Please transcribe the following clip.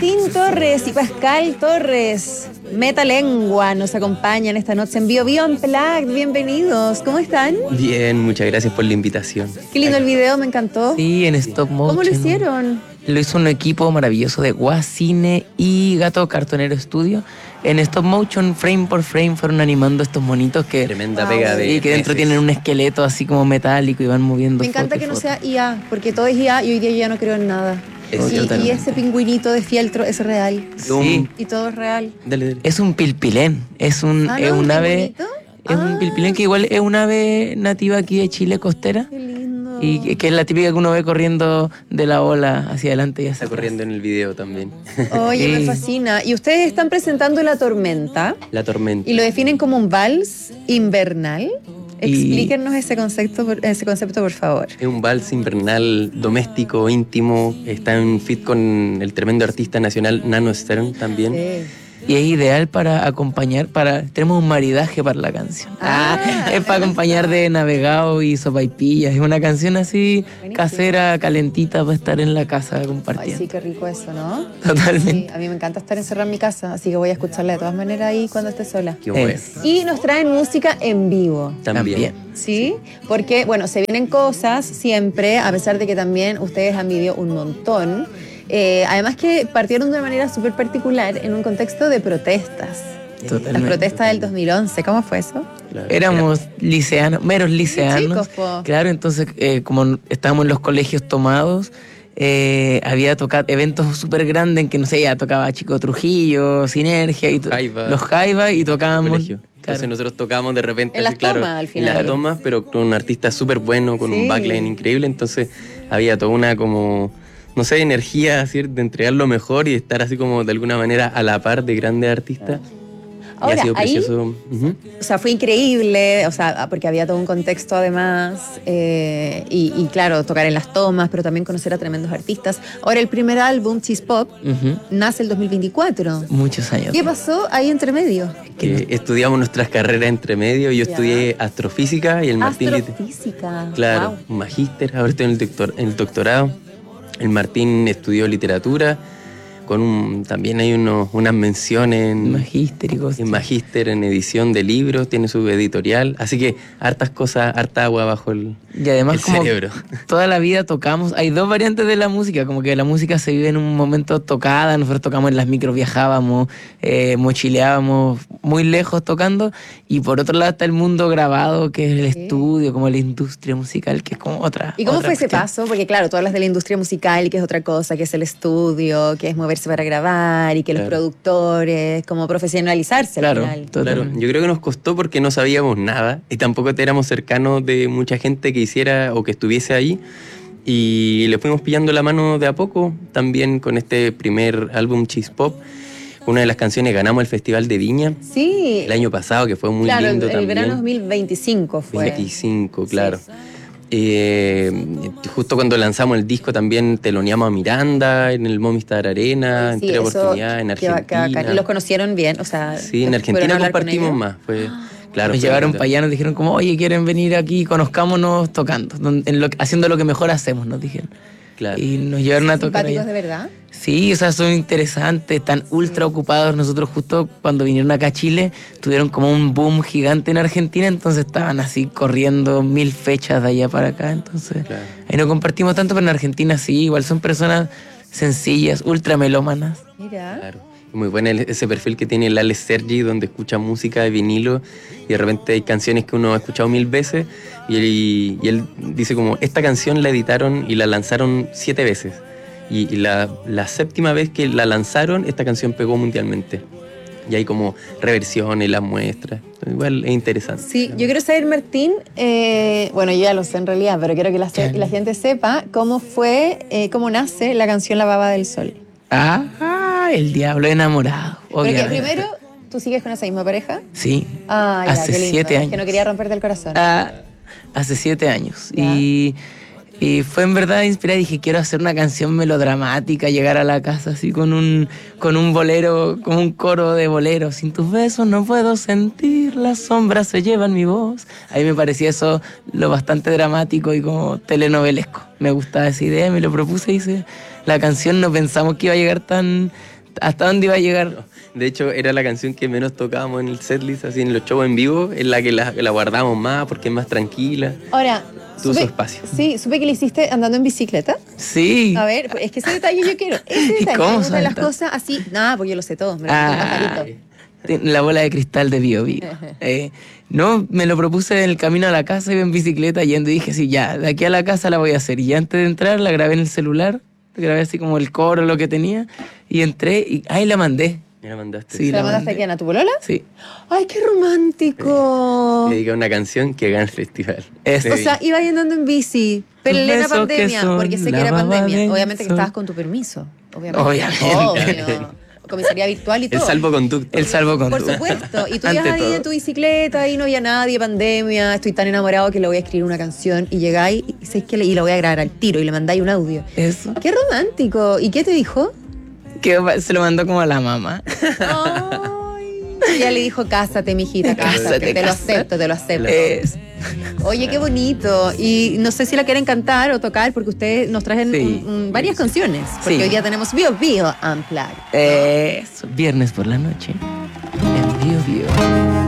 Martín Torres y Pascal Torres, Metalengua, nos acompañan esta noche en Bio Unplugged. Bienvenidos, ¿cómo están? Bien, muchas gracias por la invitación. Qué lindo el video, me encantó. Sí, en stop motion. ¿Cómo lo hicieron? Lo hizo un equipo maravilloso de Guacine y Gato Cartonero Studio. En stop motion, frame por frame, fueron animando estos monitos que... Tremenda pega de... Y que dentro tienen un esqueleto así como metálico y van moviendo. Me encanta que no sea IA, porque todo es IA y hoy día yo ya no creo en nada. Y ese pingüinito de fieltro es real. Sí. Y todo es real. Dale. Es un pilpilén. Es un ave... Es un pilpilén que igual es un ave nativa aquí de Chile, costera. Qué lindo. Y que es la típica que uno ve corriendo de la ola hacia adelante y hacia Está corriendo en el video también. Oye, Sí. me fascina. Y ustedes están presentando La Tormenta La tormenta. y lo definen como un vals invernal. Explíquenos ese concepto, por favor. Es un vals invernal doméstico, íntimo. Está en fit con el tremendo artista nacional Nano Stern también. Sí. Y es ideal para acompañar, tenemos un maridaje para la canción. Es para acompañar de navegado y sopaipillas. Es una canción así, Buenísimo. casera, calentita, para estar en la casa Ay, compartiendo. sí, qué rico eso, ¿no? Totalmente. Sí, a mí me encanta estar encerrada en mi casa, así que voy a escucharla de todas maneras ahí cuando esté sola. Qué bueno. Y nos traen música en vivo. También. ¿Sí? Porque, bueno, se vienen cosas siempre, a pesar de que también ustedes han vivido un montón. Además que partieron de una manera súper particular en un contexto de protestas. Totalmente. Las protestas del 2011, ¿cómo fue eso? Claro. Éramos liceanos, meros liceanos. chicos, po. Claro, entonces como estábamos en los colegios tomados, había tocado eventos súper grandes en que, no sé, ya tocaba Chico Trujillo, Sinergia, y Jaiba. los Jaiba, y tocábamos... Colegio. Entonces Claro. nosotros tocábamos de repente En así, las claro, tomas, al final. en las tomas, pero con un artista súper bueno, con Sí. un backline increíble. Entonces había toda una como, no sé, energía así, de entregar lo mejor y de estar así como de alguna manera a la par de grandes artistas. Y Ahora, ha sido ahí- precioso. Ujú. O sea, fue increíble, o sea, porque había todo un contexto además, y claro, tocar en las tomas, pero también conocer a tremendos artistas. Ahora, el primer álbum, Cheese Pop, Ujú. nace el 2024. Muchos años. ¿Qué pasó ahí entre medio? Que estudiamos nuestras carreras entre medio. Yo Ya. estudié astrofísica y el Martín... Astrofísica. Claro, Wow. un magíster, ahora estoy en el doctorado. El Martín estudió literatura, también hay unas menciones Magístericos. en magíster, en edición de libros, tiene su editorial, así que hartas cosas, harta agua bajo el Y además como cerebro. toda la vida tocamos, hay dos variantes de la música, como que la música se vive en un momento tocada, nosotros tocamos en las micros, viajábamos, mochileábamos muy lejos tocando, y por otro lado está el mundo grabado, que es el Sí. estudio, como la industria musical, que es como otra. ¿Y cómo otra fue ese cuestión. paso? Porque claro, tú hablas de la industria musical, que es otra cosa, que es el estudio, que es moverse para grabar, y que los Claro. productores, como profesionalizarse Claro, al final. Claro, totalmente. yo creo que nos costó porque no sabíamos nada y tampoco éramos cercanos de mucha gente que hiciera o que estuviese ahí, y le fuimos pillando la mano de a poco, también con este primer álbum Cheese Pop. Una de las canciones ganamos el Festival de Viña Sí. el año pasado, que fue muy claro, lindo el también. verano 2025 fue. 25, claro. Sí. Justo cuando lanzamos el disco también teloneamos a Miranda en el Movistar Arena, Sí, en Tres eso, Oportunidades, en qué bacán. Argentina. ¿Y los conocieron bien? O sea, Sí, en ¿fueron a Argentina hablar con compartimos ellos? más. Fue, claro, Nos fue llevaron lindo. para allá, nos dijeron como, oye, ¿quieren venir aquí? Conozcámonos tocando, haciendo lo que mejor hacemos, nos dijeron. Claro. Y nos llevaron a tocar ¿Simpáticos allá. de verdad? Sí, o sea, son interesantes, están ultra ocupados. Nosotros justo cuando vinieron acá a Chile, tuvieron como un boom gigante en Argentina, entonces estaban así corriendo 1000 fechas de allá para acá, entonces Claro. ahí no compartimos tanto, pero en Argentina sí, igual son personas sencillas, ultra melómanas. Mira. Claro. Muy bueno ese perfil que tiene el Alex Sergi, donde escucha música de vinilo y de repente hay canciones que uno ha escuchado 1000 veces y él dice como, esta canción la editaron y la lanzaron 7 veces. Y la 7ª vez que la lanzaron, esta canción pegó mundialmente. Y hay como reversiones, las muestras. Entonces, igual es interesante. Sí, yo quiero saber, Martín, bueno, yo ya lo sé en realidad, pero quiero que la gente sepa cómo nace la canción La Baba del Sol. El diablo enamorado, Porque obviamente. primero, ¿tú sigues con esa misma pareja? Sí, Ah, ya, hace qué lindo. 7 Es años. que no quería romperte el corazón. Hace 7 años. Ya. Y fue en verdad inspirada. Dije, quiero hacer una canción melodramática, llegar a la casa así con un bolero, con un coro de bolero. Sin tus besos no puedo sentir, las sombras se llevan mi voz. Ahí me parecía eso lo bastante dramático y como telenovelesco. Me gustaba esa idea, me lo propuse y la canción no pensamos que iba a llegar tan... ¿Hasta dónde iba a llegar? De hecho, era la canción que menos tocábamos en el setlist, así en los shows en vivo, en la que la guardamos más porque es más tranquila. Ahora, Tuvo su espacio. Sí, supe que lo hiciste andando en bicicleta. Sí. A ver, es que ese detalle yo quiero. Ese ¿Y detalle, cómo me gustan sabes las tanto? cosas así. Nada, porque yo lo sé todo. Me lo sé pajarito. Tiene la bola de cristal de Bio Bio. No, me lo propuse en el camino a la casa, iba en bicicleta yendo y dije, sí, ya, de aquí a la casa la voy a hacer. Y antes de entrar la grabé en el celular, grabé así como el coro, lo que tenía, y entré y ahí la mandé. Me la mandaste. Sí, ¿Se la la mandaste mandé. a quién? ¿A tu polola? Sí. ¡Ay, qué romántico! Le dediqué una canción que gana el festival. Eso. O sea, iba andando en bici, plena besos pandemia, que son porque sé que la era baba pandemia. del Obviamente que sol. estabas con tu permiso. Obviamente. Obviamente. Obvio. Comisaría virtual y todo. El salvoconducto. El salvoconducto. Por supuesto. Y tú Ante ibas ahí todo. en tu bicicleta y no había nadie, pandemia. Estoy tan enamorado que le voy a escribir una canción. Y llegáis y sabéis que y la voy a grabar al tiro y le mandáis un audio. Eso. ¡Qué romántico! ¿Y qué te dijo? Que se lo mandó como a la mamá. Ay. Ella le dijo, cásate, mijita, cásate. Cásate, Te lo cásate. acepto, te lo acepto. Es- Oye, qué bonito. Y no sé si la quieren cantar o tocar porque ustedes nos traen Sí. varias canciones. Porque Sí. hoy día tenemos Bio Bio Unplugged. Eso. Viernes por la noche. En Bio Bio.